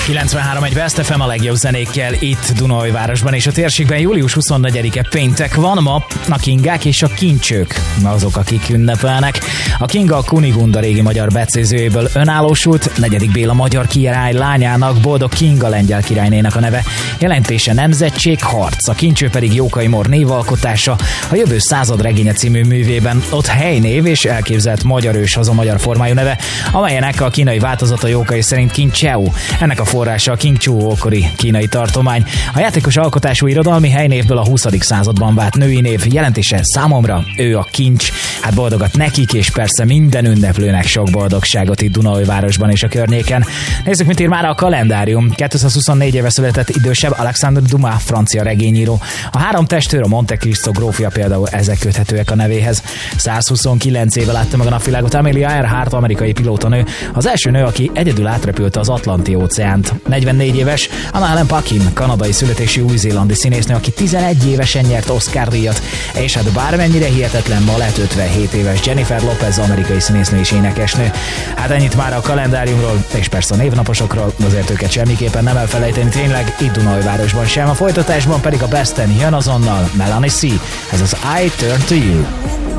93.1 Best FM a legjobb zenékkel itt Dunaújvárosban és a térségben. Július 24-e péntek van, ma a Kingák és a Kincsők azok, akik ünnepelnek. A Kinga a Kunigunda régi magyar becézőjéből önállósult, 4. Béla magyar király lányának, Boldog Kinga lengyel királynének a neve. Jelentése nemzetség, harc, a Kincső pedig Jókai Mór névalkotása, a Jövő század regénye című művében ott helynév és elképzelt magyar őshaza magyar formájú neve, amelyenek a kínai változata Jókai szerint Kincseu. Ennek a forrása a King Chu ókori kínai tartomány. A játékos alkotású irodalmi helynévből a 20. században vált női név, jelentése számomra ő a kincs. Hát boldogat nekik, és persze minden ünneplőnek sok boldogságot itt Dunaújvárosban és a környéken. Nézzük, mit ír már a kalendárium. 224 éve született idősebb Alexandre Dumas, francia regényíró. A 3 testőr, a Monte Cristo grófja például ezek köthetőek a nevéhez. 129 éve látta meg a napvilágot Amelia Earhart, amerikai pilótanő, az első nő, aki egyedül átrepülte az Atlanti-óceánt. 44 éves Anna Helen Paquin, kanadai születésű új-zélandi színésznő, aki 11 évesen nyert Oscar-díjat, és hát bármennyire hihetetlen, ma lett 57 éves Jennifer Lopez, amerikai színésznő és énekesnő. Hát ennyit már a kalendáriumról, és persze a névnaposokról, azért őket semmiképpen nem elfelejteni, tényleg itt Dunaújvárosban sem. A folytatásban pedig a Besten jön azonnal Melanie C. Ez az I Turn to You.